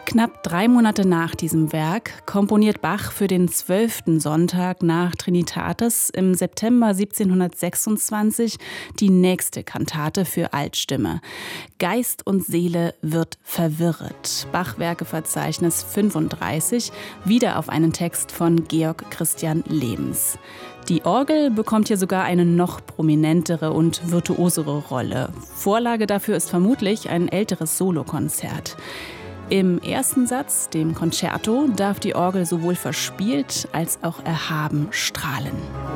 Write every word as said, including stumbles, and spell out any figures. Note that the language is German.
Knapp drei Monate nach diesem Werk komponiert Bach für den zwölften Sonntag nach Trinitatis im September siebzehnhundertsechsundzwanzig die nächste Kantate für Altstimme. Geist und Seele wird verwirret. Bach-Werkeverzeichnis fünfunddreißig, wieder auf einen Text von Georg Christian Lehms. Die Orgel bekommt hier sogar eine noch prominentere und virtuosere Rolle. Vorlage dafür ist vermutlich ein älteres Solokonzert. Im ersten Satz, dem Concerto, darf die Orgel sowohl verspielt als auch erhaben strahlen.